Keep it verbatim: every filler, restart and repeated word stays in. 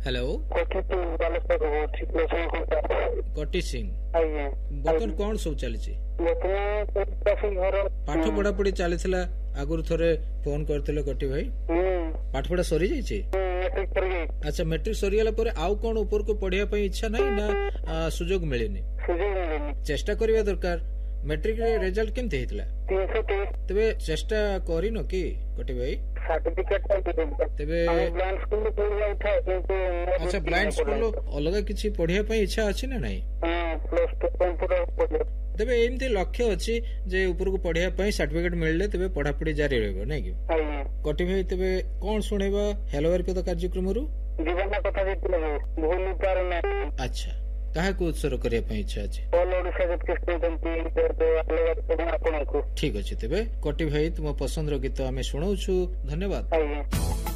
Hello कटी सिंह बर्तन कौन सब चली पाठ पढ़ा पढ़ी चली आगुरी थोड़े फोन करते कटी भाई पाठ पढ़ा सरी जाइए अच्छा मैट्रिक सरीगला पर आउ कौन ऊपर को पढ़िया इच्छा नहीं ना सुजोग मिलेनी चेष्टा करवा दरकार मैट्रिक रिजल्ट केमती तेबे चेष्टा करिनो कि कटी भाई तेबे अच्छा ब्लाइंड स्कूल अलग किसी पढ़िया इच्छा अच्छी ना नहीं तेबे एमती लक्ष्य अच्छी जे ऊपर को पढ़िया सर्टिफिकेट मिलले तेबे पढ़ापढ़ी जारी रहबो नै कि कटी भाई तेबे कौन सुनेबा हेलो बारिपदा कार्यक्रम रु जीवन कथा देतिले भूल पार ना अच्छा कहा को उत्सर्ग करिया पई इच्छा अछि ऑल ओडिसा जे कृष्ण जयंती आपनको ठीक अछि तेबे कटी भाई तुम पसंद रो गीत हमें सुनाउछु धन्यवाद।